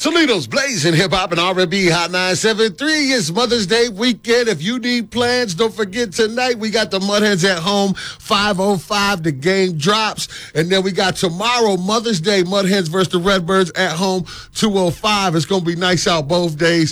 Toledo's Blazing Hip Hop and R&B Hot 973. It's Mother's Day weekend. If you need plans, don't forget tonight we got the Mud Hens at home, 5:05. The game drops. And then we got tomorrow, Mother's Day, Mud Hens versus the Redbirds at home, 2:05. It's going to be nice out both days.